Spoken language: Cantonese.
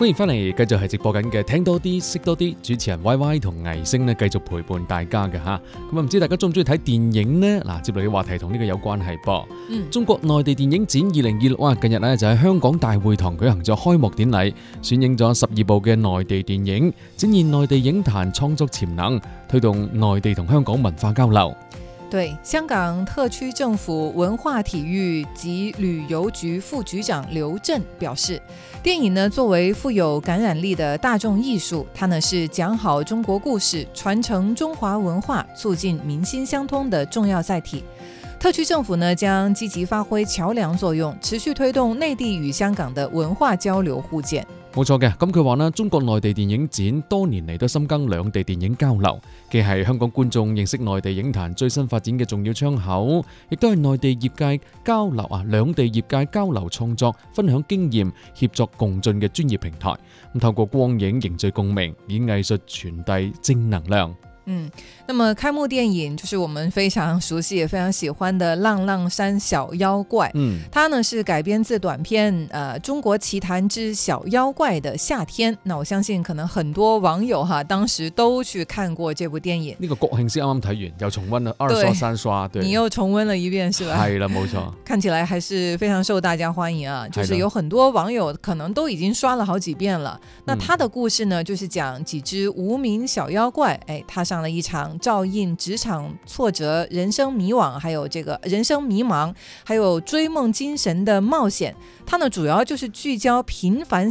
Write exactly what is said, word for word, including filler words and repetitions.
歡迎翻嚟，繼續係直播緊嘅聽多啲識多啲，主持人 Y Y 同藝星呢繼續陪伴大家嘅吓。咁啊唔知大家中唔中意睇電影呢？嗱，接嚟嘅話題同呢個有關係噃。嗯，中國內地電影展二零二六啊，近日呢就喺香港大會堂舉行咗開幕典禮，選映咗十二部嘅內地電影，展現內地影壇創作潛能，推動內地同香港文化交流。 對，香港特區政府文化體育及旅遊局副局長劉震表示，電影呢作為富有感染力的大眾藝術，它呢是講好中國故事、傳承中華文化、促進民心相通的重要載體。特區政府呢將積極發揮橋樑作用，持續推動內地與香港的文化交流互鑑。 冇錯嘅，咁佢話呢，中國內地電影展多年嚟都深耕兩地電影交流，既係香港觀眾認識內地影壇最新發展嘅重要窗口，亦都係內地業界交流啊，兩地業界交流創作、分享經驗、協作共進嘅專業平台。咁透過光影凝聚共鳴，以藝術傳遞正能量。 嗯，那麼開幕電影就是我們非常熟悉也非常喜歡的《浪浪山小妖怪》。嗯，它呢是改編自短片《呃中國奇譚之小妖怪的夏天》。那我相信可能很多網友哈當時都去看過這部電影。 呢個國慶先啱啱睇完，又重溫了二刷三刷。對， 你又重溫了一遍是吧？ 係啦，冇錯。 看起來還是非常受大家歡迎啊，就是有很多網友可能都已經刷了好幾遍了。那他的故事呢，就是講幾隻無名小妖怪，哎，他上了一場照應職場挫折、人生迷惘，還有這個人生迷茫，還有追夢精神的冒險。它呢主要就是聚焦平凡